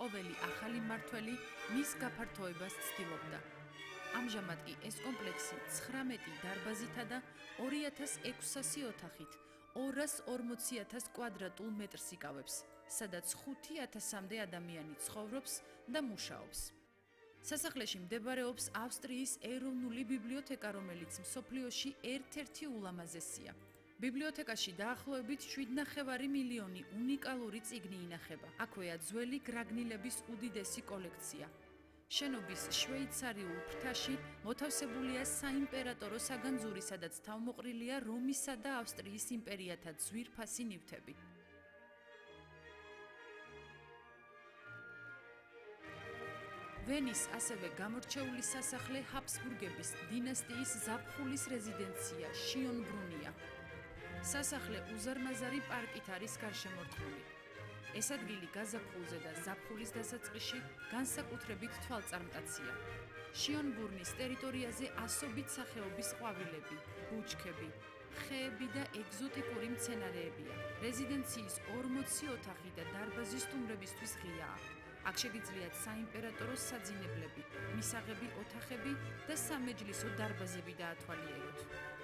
ყოველი ახალი მმართველი მის გაფართოებას ცდილობდა. ამჟამად კი ეს კომპლექსი 19 დარბაზითა და 2600 ოთახით 240,000 კვადრატულ მეტრს იკავებს, სადაც 5,000-მდე ადამიანი ცხოვრობს და მუშაობს. სასახლეში მდებარეობს ავსტრიის ეროვნული ბიბლიოთეკა, რომელიც მსოფლიოში ერთ-ერთი ულამაზესია. ბიბლიოთეკაში დაახლოებით 7,5 მილიონი უნიკალური წიგნი ინახება. აქვეა ძველი გრაგნილების უდიდესი კოლექცია. შენობის შვეიცარიულ ფრთაში მოთავსებულია საიმპერატორო საგანძური, სადაც თავმოყრილია რომისა და ავსტრიის იმპერიათა ძვირფასი ნივთები. ვენის ასევე გამორჩეული სასახლე ჰაბსბურგების დინასტიის ზაფხულის რეზიდენცია შიონბრუნია. სასახლე უზარმაზარი პარკით არის გარშემორტყმული. ეს ადგილი გაზაფხულზე და ზაფხულის დასაწყისში განსაკუთრებით თვალწარმტაცია. შიონბურნის ტერიტორიაზე ასობით სახეობის ყვავილები, ბუჩქები, ხეები და ეგზოტიკური მცენარეებია. რეზიდენციის 40 ოთახი და დარბაზი სტუმრებისთვის ღიაა. აქ შეგიძლიათ საიმპერატორო საძინებლები, მისაღები ოთახები და სამეჯლისო დარბაზები დაათვალიეროთ.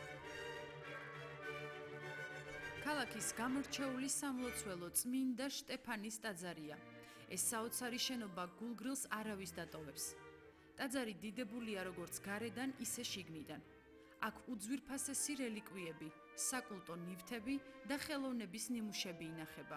ქალაქის გამორჩეული სამლოცველო წმინდა შტეფანის ტაძარია. ეს საოცარი შენობა გულგრილს არავის დატოვებს. ტაძარი დიდებულია როგორც გარედან, ისე შიგნიდან. აქ უძვირფასესი რელიკვიები, საკულტო ნივთები და ხელოვნების ნიმუშები ინახება.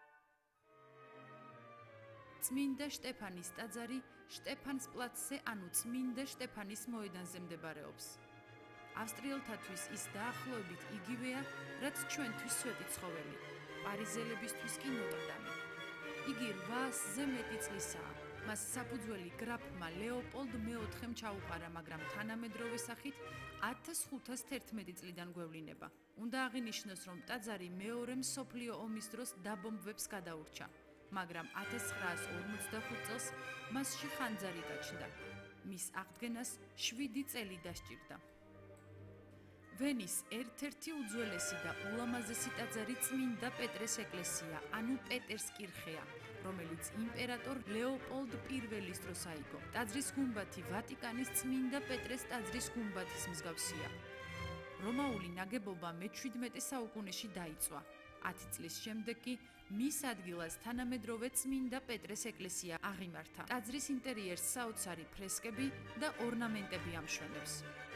წმინდა შტეფანის ტაძარი შტეფანსპლაცზე, ანუ წმინდა შტეფანის მოედანზე მდებარეობს. ავსტრიელთათვის ის დაახლოებით იგივეა, რაც ჩვენთვის სვეტი ცხოველი, პარიზელებისთვის კი ნოტრდამი. იგი 800-ზე მეტი წლისაა. მას საფუძველი გრაფმა ლეოპოლდ მეოთხემ ჩაუყარა, მაგრამ თანამედროვე სახით 1511 წლიდან გვევლინება. უნდა აღინიშნოს, რომ ტაძარი მეორე მსოფლიო ომის დროს დაბომბვებს გადაურჩა, მაგრამ 1945 წელს მასში ხანძარი გაჩნდა. მის აღდგენას 7 წელი დასჭირდა. ვენის ერთ-ერთი უძველესი და ულამაზესი ტაძარი წმინდა პეტრეს ეკლესია, ანუ პეტერს კირხეა, რომელიც იმპერატორ ლეოპოლდ I-ის დროს აიგო. ტაძრის გუმბათი ვატიკანის წმინდა პეტრეს ტაძრის გუმბათის მსგავსია. რომაული ნაგებობა მე-17 საუკუნეში დაიწვა. 10 წლის შემდეგ კი მის ადგილას თანამედროვე წმინდა პეტრეს ეკლესია აღიმართა. ტაძრის ინტერიერს საოცარი ფრესკები და ორნამენტები ამშვენებს.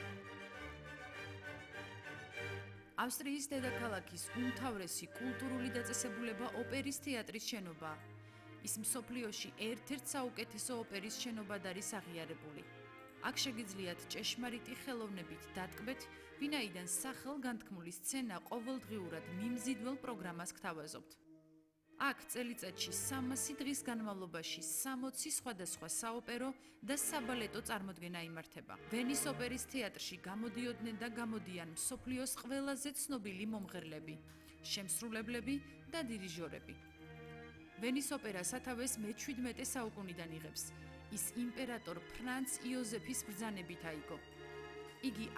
ავსტრიის დედაქალაქის უმთავრესი კულტურული დაწესებულება ოპერის თეატრის შენობაა. ის მსოფლიოში ერთ-ერთ საუკეთესო ოპერის შენობად არის აღიარებული. აქ შეგიძლიათ ჭეშმარიტი ხელოვნებით დატკბეთ, ვინაიდან სახელგანთქმული სცენა ყოველდღიურად მიმზიდველ პროგრამას გთავაზობთ. აქ წელიწადში 300 დღის განმავლობაში 60 სხვადასხვა საოპერო და საბალეტო წარმოდგენა იმართება. ვენის ოპერის თეატრში გამოდიოდნენ და გამოდიან მსოფლიოს ყველაზე ცნობილი მომღერლები, შემსრულებლები და დირიჟორები. ვენის ოპერა სათავეს მე-17 საუკუნიდან იღებს. ის იმპერატორ ფრანც იოზეფის ბრძანებით აიგო. იგი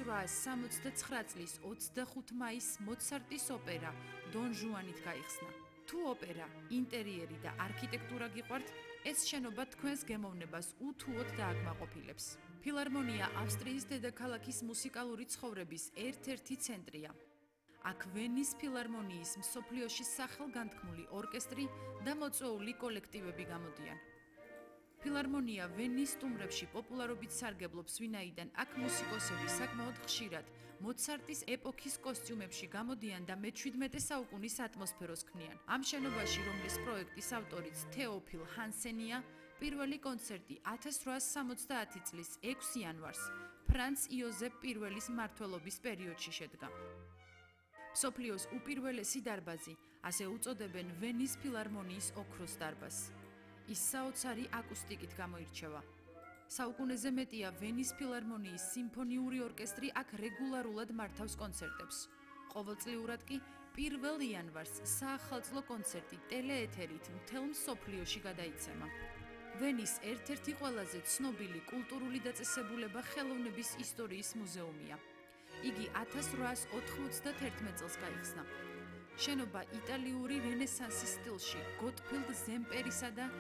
1869 წლის 25 მაისს მოცარტის ოპერა დონ ჟუანით გაიხსნა. თუ ოპერა, ინტერიერი და არქიტექტურა გიყვართ, ეს შენობა თქვენს გემოვნებას უთუოდ დააკმაყოფილებს. ფილარმონია ავსტრიის დედაქალაქის მუსიკალური ცხოვრების ერთ-ერთი ცენტრია. აქ ვენის ფილარმონიის მსოფლიოში სახელგანთქმული ორკესტრი და მოწვეული კოლექტივები გამოდიან. ფილარმონია ვენის სტუმრებში პოპულარობით სარგებლობს, ვინაიდან აქ მუსიკოსები საკმაოდ ხშირად მოცარტის ეპოქის კოსტიუმებში გამოდიან და მე-17 საუკუნის ატმოსფეროს ქმნიან. ამ შენობაში, რომლის პროექტის ავტორიც თეოფილ ჰანსენია, პირველი კონცერტი 1870 წლის 6 იანვარს ფრანც იოზეფ I-ის მმართველობის პერიოდში შედგა. მსოფლიოს უპირველესი დარბაზი, ასე უწოდებენ ვენის ფილარმონიის ოქროს დარბაზს. ის საოცარი აკუსტიკით გამოირჩევა. საუკუნეზე მეტია ვენის ფილარმონიის სიმფონიური ორკესტრი აქ რეგულარულად მართავს კონცერტებს. ყოველწლიურად კი 1 იანვარს საახალწლო კონცერტი ტელეეთერით მთელ მსოფლიოში გადაიცემა. ვენის ერთ-ერთი ყველაზე ცნობილი კულტურული დაწესებულება ხელოვნების ისტორიის მუზეუმია. იგი 1891 წელს გაიხსნა. შენობა იტალიური რენესანსის სტილში, გოტფრიდ ზემპერისა და